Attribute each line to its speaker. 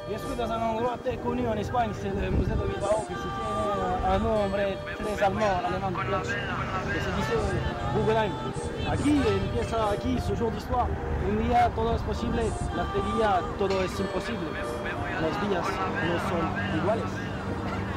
Speaker 1: Je suis dans un endroit très connu en Espagne, c'est le musée de Bilbao, qui se tient un nombre très allemand de places, que se dice Guggenheim. Aquí empieza aquí su jour d'histoire. Un día todo es posible, la día todo es imposible. Los días no son iguales.